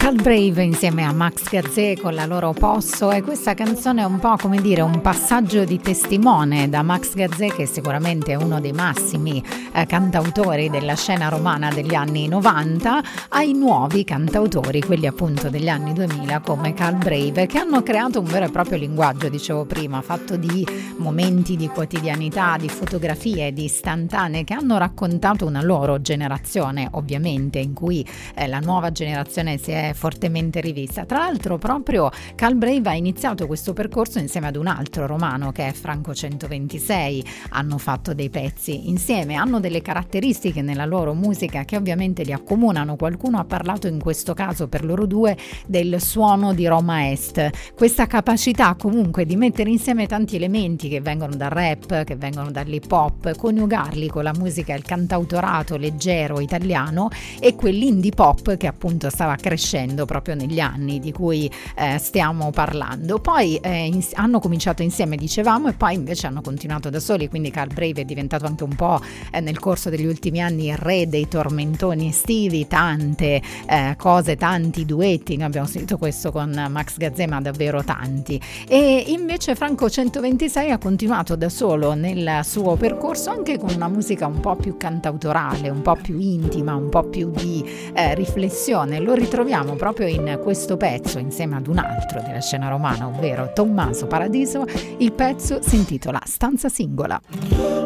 Calbrave insieme a Max Gazzè con la loro Posso, e questa canzone è un po' come dire un passaggio di testimone da Max Gazzè, che sicuramente è uno dei massimi cantautori della scena romana degli anni 90, ai nuovi cantautori, quelli appunto degli anni 2000 come Calbrave, che hanno creato un vero e proprio linguaggio, dicevo prima, fatto di momenti di quotidianità, di fotografie, di istantanee che hanno raccontato una loro generazione, ovviamente, in cui la nuova generazione si è fortemente rivista. Tra l'altro proprio Calbrave ha iniziato questo percorso insieme ad un altro romano che è Franco 126, hanno fatto dei pezzi insieme, hanno delle caratteristiche nella loro musica che ovviamente li accomunano. Qualcuno ha parlato in questo caso per loro due del suono di Roma Est, questa capacità comunque di mettere insieme tanti elementi che vengono dal rap, che vengono dall'hip hop, coniugarli con la musica, il cantautorato leggero italiano e quell'indie pop che appunto stava crescendo proprio negli anni di cui stiamo parlando. Poi hanno cominciato insieme, dicevamo, e poi invece hanno continuato da soli, quindi Calbrave è diventato anche un po' nel corso degli ultimi anni il re dei tormentoni estivi, tante cose, tanti duetti, noi abbiamo sentito questo con Max Gazzè, ma davvero tanti. E invece Franco 126 ha continuato da solo nel suo percorso, anche con una musica un po' più cantautorale, un po' più intima, un po' più di riflessione. Lo ritroviamo proprio in questo pezzo insieme ad un altro della scena romana, ovvero Tommaso Paradiso. Il pezzo si intitola Stanza Singola.